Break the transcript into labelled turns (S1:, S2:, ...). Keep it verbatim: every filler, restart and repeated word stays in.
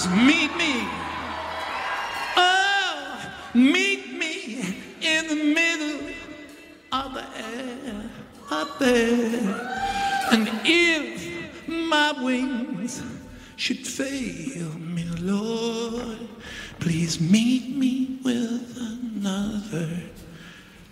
S1: please meet me. Oh, meet me in the middle of the air up there. And if my wings should fail me, Lord, please meet me